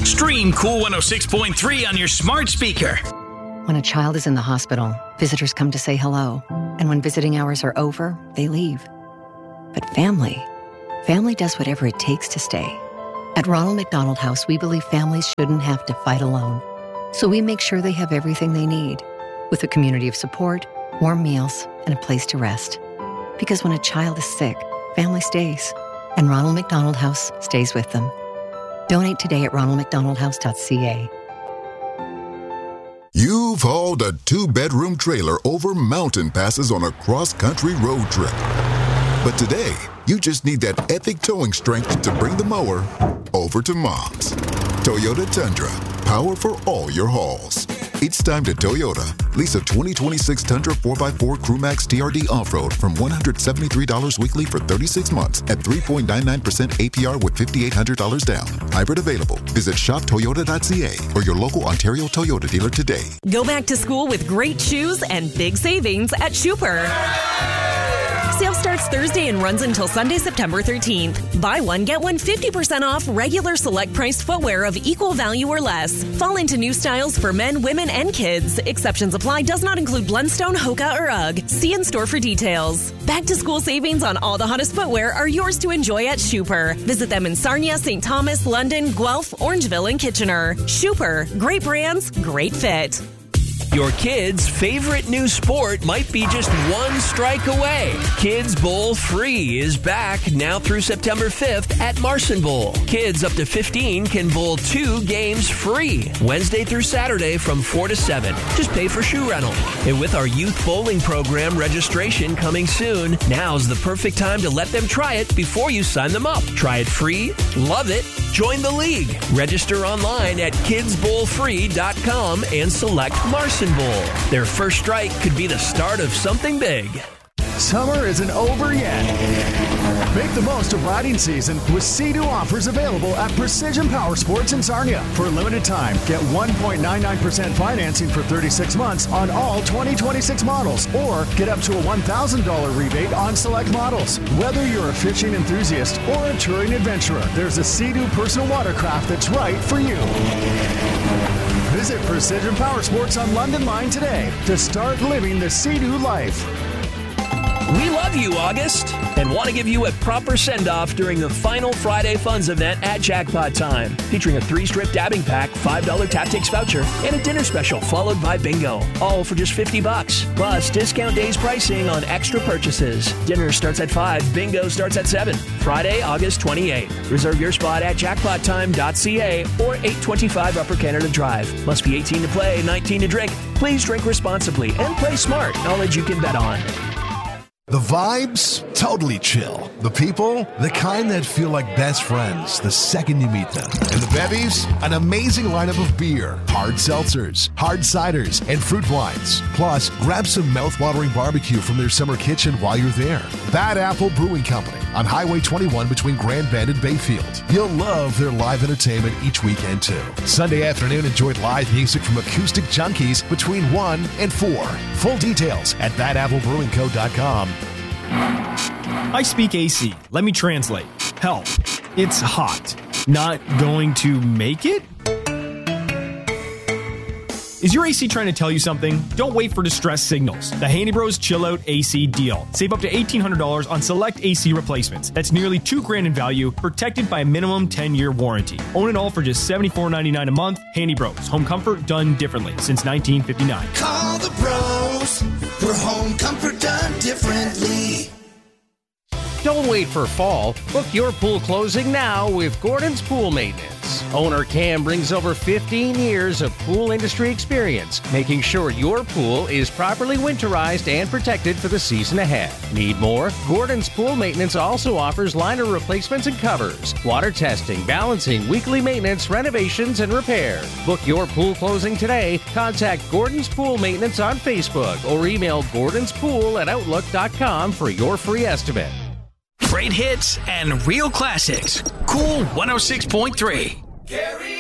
Stream Cool 106.3 on your smart speaker. When a child is in the hospital, visitors come to say hello. And when visiting hours are over, they leave. But family does whatever it takes to stay. At Ronald McDonald House, we believe families shouldn't have to fight alone. So we make sure they have everything they need, with a community of support, warm meals, and a place to rest. Because when a child is sick, family stays. And Ronald McDonald House stays with them. Donate today at ronaldmcdonaldhouse.ca. You've hauled a 2-bedroom trailer over mountain passes on a cross-country road trip. But today, you just need that epic towing strength to bring the mower over to Mom's. Toyota Tundra, power for all your hauls. It's time to Toyota. Lease a 2026 Tundra 4x4 CrewMax TRD Off-Road from $173 weekly for 36 months at 3.99% APR with $5,800 down. Hybrid available. Visit shoptoyota.ca or your local Ontario Toyota dealer today. Go back to school with great shoes and big savings at Schuper. Sale starts Thursday and runs until Sunday, September 13th. Buy one, get one 50% off regular select priced footwear of equal value or less. Fall into new styles for men, women, and kids. Exceptions apply. Does not include Blundstone, Hoka, or UGG. See in store for details. Back to school savings on all the hottest footwear are yours to enjoy at Schuper. Visit them in Sarnia, St. Thomas, London, Guelph, Orangeville, and Kitchener. Schuper. Great brands, great fit. Your kid's favorite new sport might be just one strike away. Kids Bowl Free is back now through September 5th at Marson Bowl. Kids up to 15 can bowl 2 games free, Wednesday through Saturday from 4 to 7. Just pay for shoe rental. And with our youth bowling program registration coming soon, now's the perfect time to let them try it before you sign them up. Try it free, love it, join the league. Register online at kidsbowlfree.com and select Marson Bowl. Their first strike could be the start of something big. Summer isn't over yet. Make the most of riding season with Sea-Doo offers available at Precision Power Sports in Sarnia. For a limited time, get 1.99% financing for 36 months on all 2026 models, or get up to a $1,000 rebate on select models. Whether you're a fishing enthusiast or a touring adventurer, there's a Sea-Doo personal watercraft that's right for you. Visit Precision Power Sports on London Line today to start living the Sea-Doo life. We love you, August, and want to give you a proper send-off during the final Friday Funds event at Jackpot Time, featuring a 3-strip dabbing pack, $5 tactics voucher, and a dinner special followed by bingo, all for just $50, plus discount days pricing on extra purchases. Dinner starts at 5, bingo starts at 7, Friday, August 28th. Reserve your spot at jackpottime.ca or 825 Upper Canada Drive. Must be 18 to play, 19 to drink. Please drink responsibly and play smart. Knowledge you can bet on. The vibes, totally chill. The people, the kind that feel like best friends the second you meet them. And the bevies, an amazing lineup of beer, hard seltzers, hard ciders, and fruit wines. Plus, grab some mouth-watering barbecue from their summer kitchen while you're there. Bad Apple Brewing Company on Highway 21 between Grand Bend and Bayfield. You'll love their live entertainment each weekend, too. Sunday afternoon, enjoy live music from Acoustic Junkies between 1 and 4. Full details at badapple.brewingco.com. I speak AC. Let me translate. Help. It's hot. Not going to make it? Is your AC trying to tell you something? Don't wait for distress signals. The Handy Bros Chill Out AC deal. Save up to $1,800 on select AC replacements. That's nearly $2,000 in value, protected by a minimum 10-year warranty. Own it all for just $74.99 a month. Handy Bros. Home comfort done differently since 1959. Call the pros for home comfort done differently. Don't wait for fall. Book your pool closing now with Gordon's Pool Maintenance. Owner Cam brings over 15 years of pool industry experience, making sure your pool is properly winterized and protected for the season ahead. Need more? Gordon's Pool Maintenance also offers liner replacements and covers, water testing, balancing, weekly maintenance, renovations, and repair. Book your pool closing today. Contact Gordon's Pool Maintenance on Facebook or email gordonspool@outlook.com for your free estimate. Great hits and real classics. Cool 106.3.